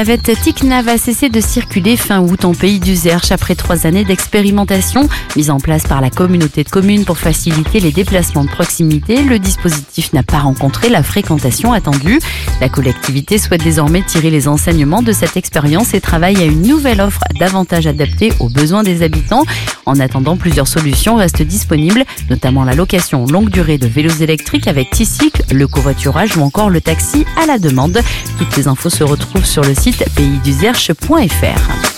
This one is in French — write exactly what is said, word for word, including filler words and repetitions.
La navette Ticna va cesser de circuler fin août en Pays du Zerche après trois années d'expérimentation. Mise en place par la communauté de communes pour faciliter les déplacements de proximité, le dispositif n'a pas rencontré la fréquentation attendue. La collectivité souhaite désormais tirer les enseignements de cette expérience et travaille à une nouvelle offre davantage adaptée aux besoins des habitants. En attendant, plusieurs solutions restent disponibles, notamment la location longue durée de vélos électriques avec Ticycle, le covoiturage ou encore le taxi à la demande. Toutes les infos se retrouvent sur le site pays du zerche point f r.